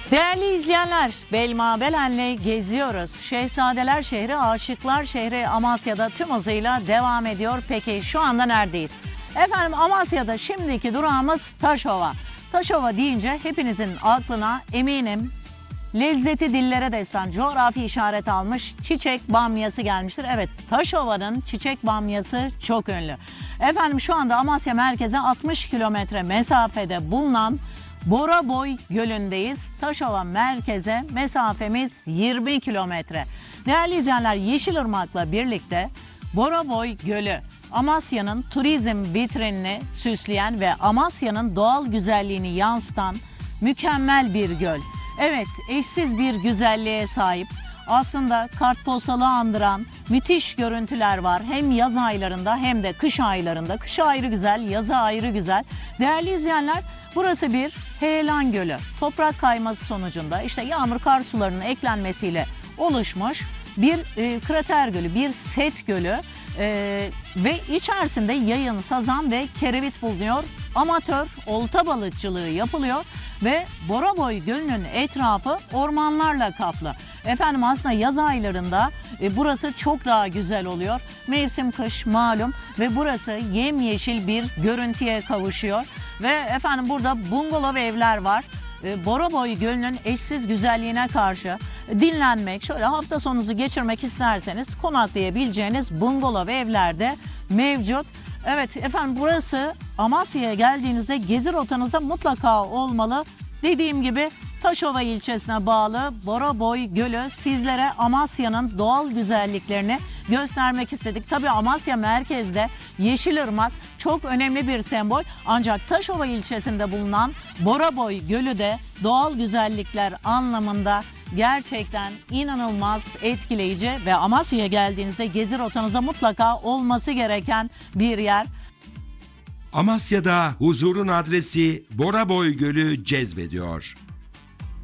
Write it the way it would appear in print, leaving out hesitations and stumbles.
Değerli izleyenler, Belma Belen'le geziyoruz. Şehzadeler şehri, aşıklar şehri Amasya'da tüm hızıyla devam ediyor. Peki şu anda neredeyiz? Efendim Amasya'da şimdiki durağımız Taşova. Taşova deyince hepinizin aklına eminim lezzeti dillere destan, coğrafi işaret almış çiçek bamyası gelmiştir. Evet, Taşova'nın çiçek bamyası çok ünlü. Efendim şu anda Amasya merkeze 60 kilometre mesafede bulunan Boraboy Gölü'ndeyiz. Taşova merkeze mesafemiz 20 kilometre. Değerli izleyenler, Yeşilırmak'la birlikte Boraboy Gölü Amasya'nın turizm vitrinini süsleyen ve Amasya'nın doğal güzelliğini yansıtan mükemmel bir göl. Evet, eşsiz bir güzelliğe sahip. Aslında kartpostalı andıran müthiş görüntüler var. Hem yaz aylarında hem de kış aylarında. Kış ayrı güzel, yazı ayrı güzel. Değerli izleyenler, burası bir heyelan gölü. Toprak kayması sonucunda işte yağmur kar sularının eklenmesiyle oluşmuş bir krater gölü, bir set gölü. Ve içerisinde yayın, sazan ve kerevit bulunuyor. Amatör olta balıkçılığı yapılıyor ve Boraboy Gölü'nün etrafı ormanlarla kaplı. Efendim aslında yaz aylarında burası çok daha güzel oluyor. Mevsim kış malum ve burası yemyeşil bir görüntüye kavuşuyor. Ve efendim burada bungalov evler var. Boraboy Gölü'nün eşsiz güzelliğine karşı dinlenmek, şöyle hafta sonunuzu geçirmek isterseniz konaklayabileceğiniz bungalov evlerde mevcut. Evet efendim, burası Amasya'ya geldiğinizde gezi rotanızda mutlaka olmalı. Dediğim gibi Taşova ilçesine bağlı Boraboy Gölü, sizlere Amasya'nın doğal güzelliklerini göstermek istedik. Tabii Amasya merkezde Yeşilırmak çok önemli bir sembol. Ancak Taşova ilçesinde bulunan Boraboy Gölü de doğal güzellikler anlamında gerçekten inanılmaz etkileyici ve Amasya'ya geldiğinizde gezi rotanızda mutlaka olması gereken bir yer. Amasya'da huzurun adresi Boraboy Gölü cezbediyor.